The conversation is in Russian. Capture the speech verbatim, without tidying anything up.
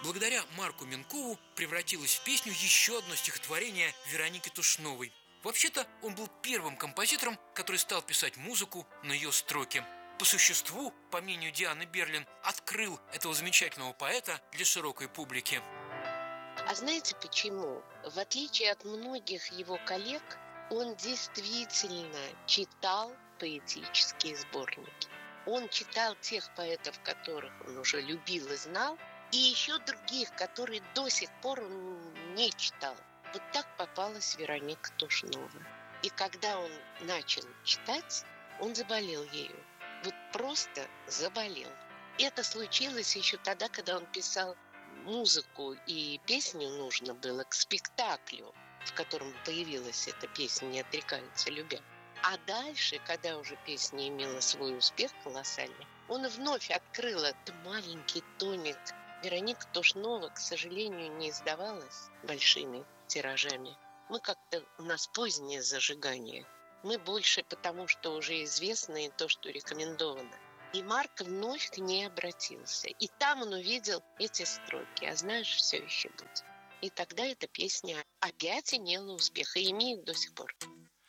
благодаря Марку Минкову превратилось в песню еще одно стихотворение Вероники Тушновой. Вообще-то он был первым композитором, который стал писать музыку на ее строки. По существу, по мнению Дианы Берлин, открыл этого замечательного поэта для широкой публики. А знаете почему? В отличие от многих его коллег, он действительно читал поэтические сборники. Он читал тех поэтов, которых он уже любил и знал, и еще других, которые до сих пор он не читал. Вот так попалась Вероника Тушнова. И когда он начал читать, он заболел ею. Вот просто заболел. Это случилось еще тогда, когда он писал музыку, и песню нужно было к спектаклю, в котором появилась эта песня «Не отрекаются любя». А дальше, когда уже песня имела свой успех колоссальный, он вновь открыл этот маленький томик. Вероника Тушнова, к сожалению, не издавалась большими тиражами. Мы как-то, у нас позднее зажигание. Мы больше потому, что уже известно и то, что рекомендовано. И Марк вновь к ней обратился. И там он увидел эти строки. А знаешь, все еще будет. И тогда эта песня опять имела успех и имеет до сих пор.